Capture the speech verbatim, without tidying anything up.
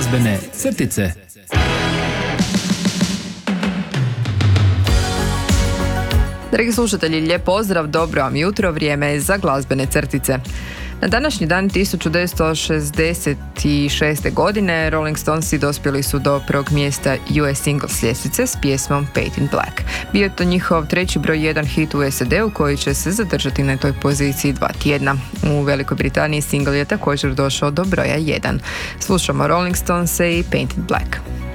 Glazbene crtice. Dragi slušatelji, lijep pozdrav, dobro vam jutro, vrijeme je za glazbene crtice. Na današnji dan tisuću devetsto šezdeset šeste. godine Rolling Stonesi dospjeli su do prvog mjesta U S Singles ljestvice s pjesmom Paint in Black. Bio je to njihov treći broj jedan hit u S A D-u koji će se zadržati na toj poziciji dva tjedna. U Velikoj Britaniji single je također došao do broja jedan. Slušamo Rolling Stonese i Paint in Black.